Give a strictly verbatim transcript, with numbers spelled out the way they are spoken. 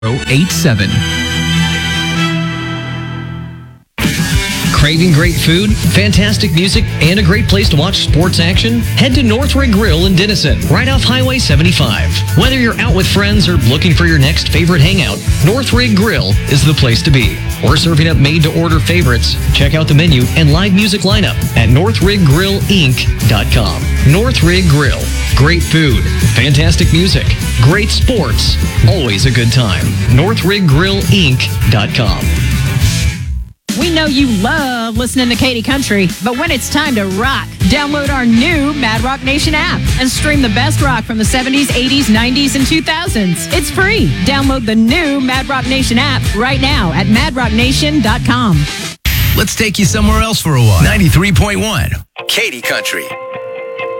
eight seven. Craving great food, fantastic music, and a great place to watch sports action? Head to Northridge Grill in Denison, right off Highway seventy-five. Whether you're out with friends or looking for your next favorite hangout, Northridge Grill is the place to be. We're serving up made-to-order favorites. Check out the menu and live music lineup at northridge grill inc dot com. Northridge Grill. Great food, fantastic music, great sports, always a good time. northridge grill inc dot com. We know you love listening to Katy Country, but when it's time to rock, download our new Mad Rock Nation app and stream the best rock from the seventies, eighties, nineties, and two thousands. It's free. Download the new Mad Rock Nation app right now at mad rock nation dot com. Let's take you somewhere else for a while. ninety-three point one, Katy Country.